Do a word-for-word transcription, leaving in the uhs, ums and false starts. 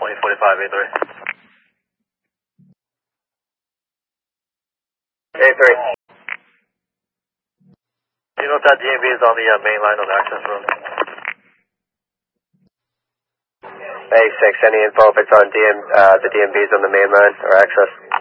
twenty forty-five, A three. A three. Do you know if that D M V is on the uh, main line or the access road? A six, any info if it's on D M, uh, the D M Vs on the main line or access?